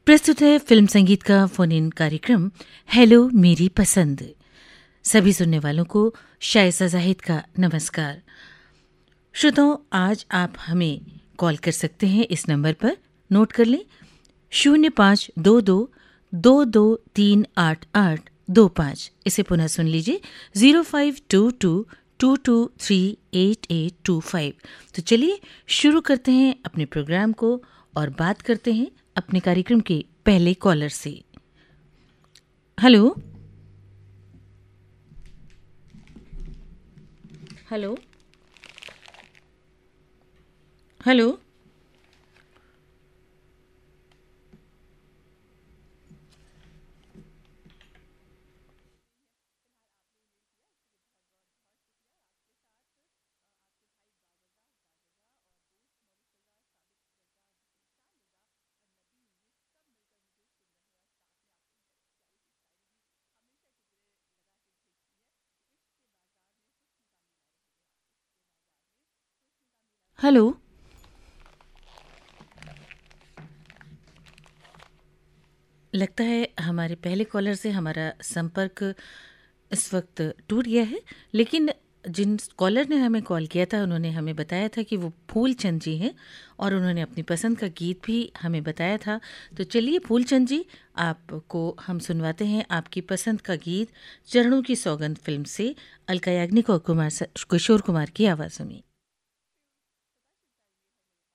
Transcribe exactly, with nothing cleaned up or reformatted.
प्रस्तुत है फिल्म संगीत का फोन इन कार्यक्रम हेलो मेरी पसंद। सभी सुनने वालों को शाइस्ता जाहिद का नमस्कार। श्रोताओं, आज आप हमें कॉल कर सकते हैं इस नंबर पर, नोट कर लें, शून्य पाँच दो दो दो दो तीन आठ आठ दो पाँच। इसे पुनः सुन लीजिए, zero five to to to to three eight eight to five. तो चलिए शुरू करते हैं अपने प्रोग्राम को और बात करते हैं अपने कार्यक्रम के पहले कॉलर से। हेलो हेलो हेलो हेलो लगता है हमारे पहले कॉलर से हमारा संपर्क इस वक्त टूट गया है, लेकिन जिन कॉलर ने हमें कॉल किया था उन्होंने हमें बताया था कि वो फूलचंद जी हैं और उन्होंने अपनी पसंद का गीत भी हमें बताया था। तो चलिए फूलचंद जी, आपको हम सुनवाते हैं आपकी पसंद का गीत चरणों की सौगंध फिल्म से, अलका याग्निक और कुमार किशोर कुमार की आवाज़ों में।